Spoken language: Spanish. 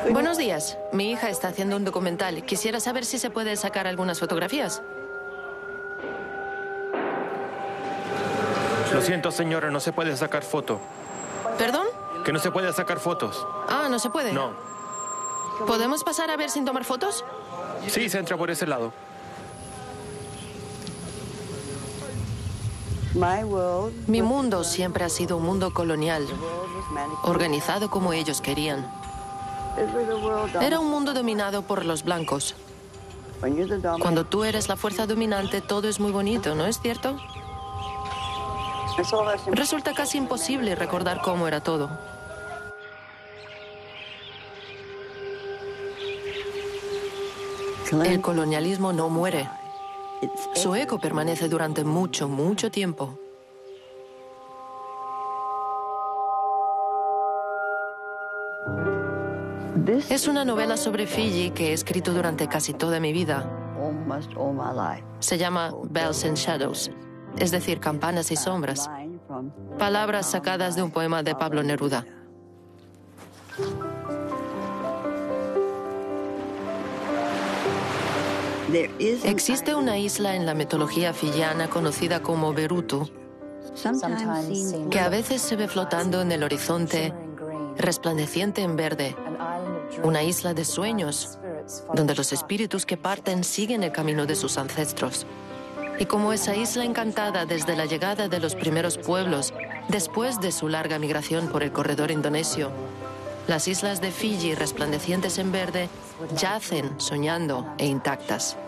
Buenos días. Mi hija está haciendo un documental. Quisiera saber si se puede sacar algunas fotografías. Lo siento, señora, no se puede sacar foto. ¿Perdón? Que no se puede sacar fotos. Ah, ¿no se puede? No. ¿Podemos pasar a ver sin tomar fotos? Sí, se entra por ese lado. Mi mundo siempre ha sido un mundo colonial, organizado como ellos querían. Era un mundo dominado por los blancos. Cuando tú eres la fuerza dominante, todo es muy bonito, ¿no es cierto? Resulta casi imposible recordar cómo era todo. El colonialismo no muere. Su eco permanece durante mucho, mucho tiempo. Es una novela sobre Fiji que he escrito durante casi toda mi vida. Se llama Bells and Shadows, es decir, campanas y sombras. Palabras sacadas de un poema de Pablo Neruda. Existe una isla en la mitología fiyiana conocida como Berutu, que a veces se ve flotando en el horizonte, resplandeciente en verde. Una isla de sueños, donde los espíritus que parten siguen el camino de sus ancestros. Y como esa isla encantada desde la llegada de los primeros pueblos, después de su larga migración por el corredor indonesio, las islas de Fiji resplandecientes en verde yacen soñando e intactas.